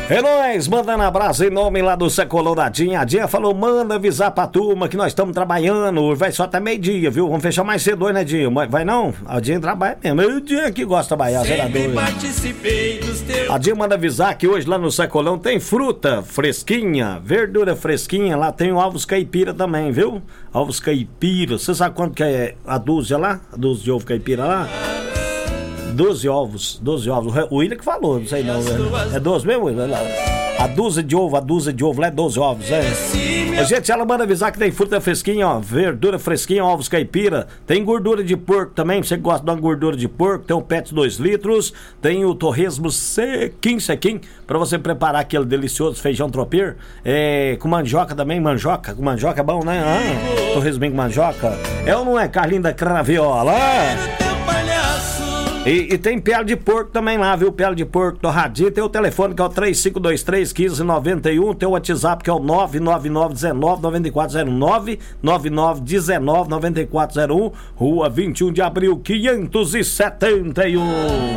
É nóis, mandando abraço em nome lá do Secolão da Dinha. A Dinha falou, manda avisar pra turma que nós estamos trabalhando. Vai só até meio-dia, viu? Vamos fechar mais cedo hoje, né, Dinha? Vai não? A Dinha trabalha mesmo. O Dinha que gosta de trabalhar, Sempre participei dos teus... A Dinha manda avisar que hoje lá no Secolão tem fruta fresquinha, verdura fresquinha. Lá tem ovos caipira também, viu? Ovos caipira. Você sabe quanto que é a dúzia lá? A dúzia de ovo caipira lá? 12 ovos. O William que falou, não sei não. É 12 mesmo, William? A dúzia de ovo lá é 12 ovos, é. Gente, ela manda avisar que tem fruta fresquinha, ó, verdura fresquinha, ovos caipira. Tem gordura de porco também, você que gosta de uma gordura de porco. Tem o PET 2 litros, tem o torresmo sequinho, pra você preparar aquele delicioso feijão tropeiro. Com mandioca também, com mandioca é bom, né? Torresminho com mandioca. É ou não é, Carlinho da Craviola? E tem pele de porco também lá, viu? Pele de porco torradinha. Tem o telefone que é o 3523-1591. Tem o WhatsApp que é o 99919-9409. 9919-9401. Rua 21 de Abril, 571.